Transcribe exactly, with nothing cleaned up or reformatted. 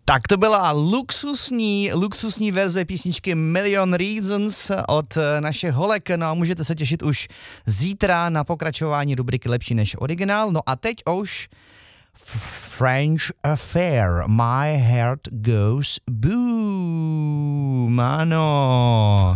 Tak to byla luxusní, luxusní verze písničky Million Reasons od našich holek, no a můžete se těšit už zítra na pokračování rubriky Lepší než originál. No a teď už French Affair, My Heart Goes Boom, ano.